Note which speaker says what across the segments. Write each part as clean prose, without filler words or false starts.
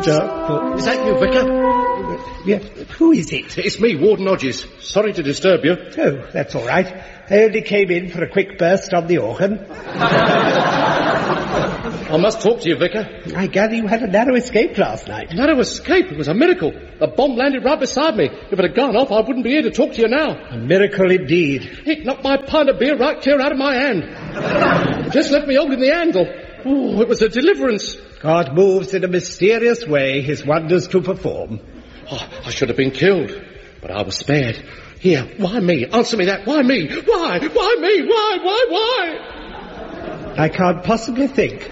Speaker 1: wonderful.
Speaker 2: Is that you, Vicar?
Speaker 1: Yeah, who is it?
Speaker 2: It's me, Warden Hodges. Sorry to disturb you.
Speaker 1: Oh, that's all right. I only came in for a quick burst on the organ.
Speaker 2: I must talk to you, Vicar.
Speaker 1: I gather you had a narrow escape last night.
Speaker 2: Narrow escape? It was a miracle. The bomb landed right beside me. If it had gone off, I wouldn't be here to talk to you now.
Speaker 1: A miracle indeed.
Speaker 2: It knocked my pint of beer right clear out of my hand. Just left me holding the handle. Oh, it was a deliverance.
Speaker 1: God moves in a mysterious way his wonders to perform.
Speaker 2: Oh, I should have been killed, but I was spared. Here, why me? Answer me that. Why me? Why? Why me? Why?
Speaker 1: I can't possibly think.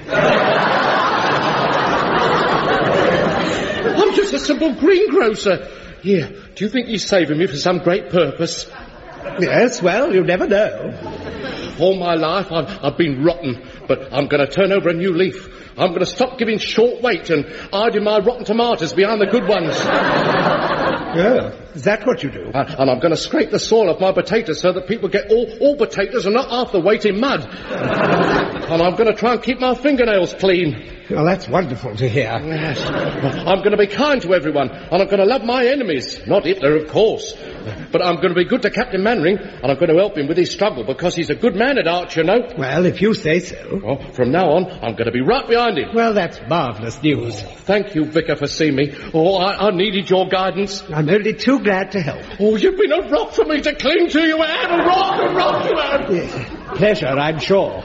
Speaker 2: I'm just a simple greengrocer. Here, do you think he's saving me for some great purpose?
Speaker 1: Yes, well, you never know.
Speaker 2: All my life I've been rotten, but I'm going to turn over a new leaf. I'm going to stop giving short weight and hiding my rotten tomatoes behind the good ones.
Speaker 1: Oh, is that what you do?
Speaker 2: And I'm going to scrape the soil off my potatoes so that people get all potatoes and not half the weight in mud. And I'm going to try and keep my fingernails clean.
Speaker 1: Well, that's wonderful to hear.
Speaker 2: Yes. I'm going to be kind to everyone, and I'm going to love my enemies. Not Hitler, of course. But I'm going to be good to Captain Mannering, and I'm going to help him with his struggle, because he's a good man at arts, you know.
Speaker 1: Well, if you say so.
Speaker 2: Well, from now on, I'm going to be right behind him.
Speaker 1: Well, that's marvellous news.
Speaker 2: Thank you, Vicar, for seeing me. Oh, I needed your guidance.
Speaker 1: I'm only too glad to help.
Speaker 2: Oh, you've been a rock for me to cling to, you have. A rock you have.
Speaker 1: Yes. Pleasure, I'm sure.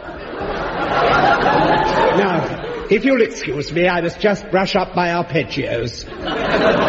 Speaker 1: Now, if you'll excuse me, I must just brush up my arpeggios.